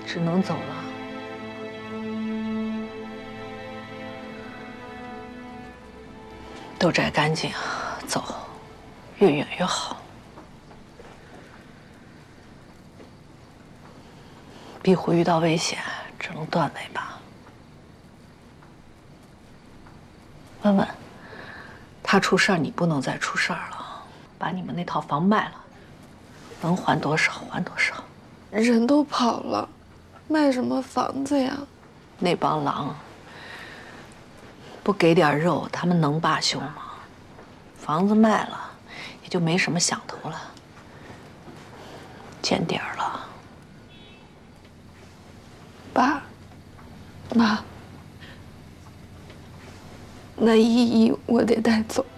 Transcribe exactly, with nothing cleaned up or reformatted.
只能走了。都摘干净，走，越远越好。壁虎遇到危险，只能断尾巴。问问，他出事儿，你不能再出事儿了。把你们那套房卖了，能还多少还多少。 人都跑了，卖什么房子呀？ 那帮狼不给点肉，他们能罢休吗？房子卖了，也就没什么想头了。见底儿了。 爸妈，那依依我得带走。